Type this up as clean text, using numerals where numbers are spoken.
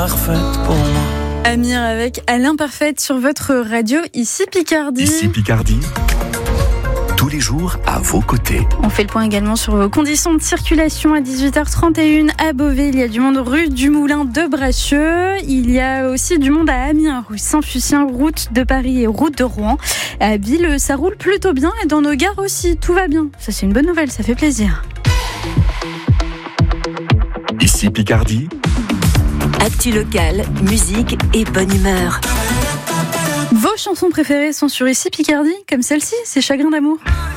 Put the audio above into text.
parfaite pour moi. Amir avec Alain Parfaite sur votre radio, ici Picardie. Ici Picardie, tous les jours à vos côtés. On fait le point également sur vos conditions de circulation à 18h31 à Beauvais. Il y a du monde rue du Moulin de Bracieux. Il y a aussi du monde à Amiens, rue Saint-Fucien, route de Paris et route de Rouen. À Biel, ça roule plutôt bien et dans nos gares aussi, tout va bien. Ça, c'est une bonne nouvelle, ça fait plaisir. Ici Picardie. Actu locale, musique et bonne humeur. Vos chansons préférées sont sur Ici Picardie, comme celle-ci, c'est Chagrin d'amour.